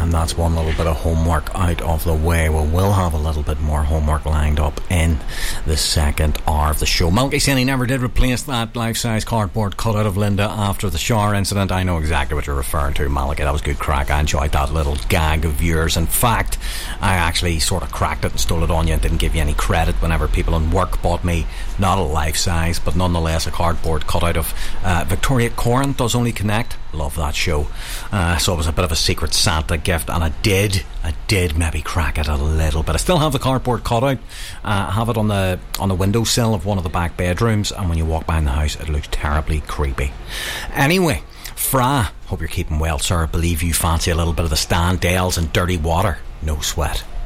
And that's one little bit of homework out of the way. We will have a little bit more homework lined up in the second hour of the show. Malky saying he never did replace that life-size cardboard cutout of Linda after the shower incident. I know exactly what you're referring to, Malky. That was good crack. I enjoyed that little gag of yours. In fact, I actually sort of cracked it and stole it on you and didn't give you any credit whenever people in work bought me not a life-size but nonetheless a cardboard cutout of Victoria Corrin, Does Only Connect. Love that show. So it was a bit of a secret Santa gift, and I did maybe crack it a little bit. I still have the cardboard cutout. I have it on the windowsill of one of the back bedrooms, and when you walk behind the house it looks terribly creepy. Anyway, Fra, hope you're keeping well, sir. I believe you fancy a little bit of the Standales and Dirty Water. No sweat.